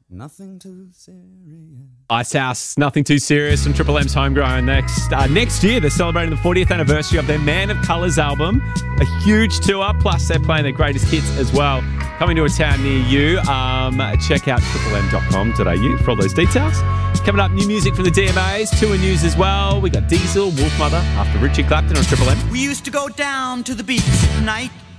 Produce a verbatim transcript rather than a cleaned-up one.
Nothing too serious. Ice House, Nothing Too Serious, and Triple M's Homegrown next. Uh, next year, they're celebrating the fortieth anniversary of their Man of Colours album. A huge tour, plus they're playing their greatest hits as well. Coming to a town near you. Um, check out triple m dot com dot a u for all those details. Coming up, new music from the D M As, tour news as well. We got Diesel, Wolfmother, after Richard Clapton on Triple M. We used to go down to the beach at night